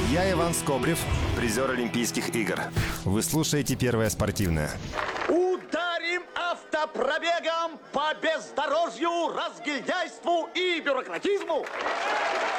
Я Иван Скобрев, призер Олимпийских игр. Вы слушаете «Первое спортивное». Ударим автопробегом по бездорожью, разгильдяйству и бюрократизму.